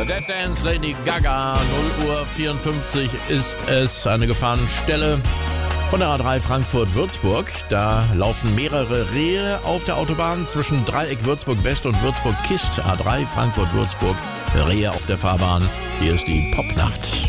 Dead Dance, Lady Gaga, 0:54 Uhr ist es, eine Gefahrenstelle von der A3 Frankfurt-Würzburg. Da laufen mehrere Rehe auf der Autobahn zwischen Dreieck Würzburg-West und Würzburg-Kist. A3 Frankfurt-Würzburg, Rehe auf der Fahrbahn. Hier ist die Popnacht.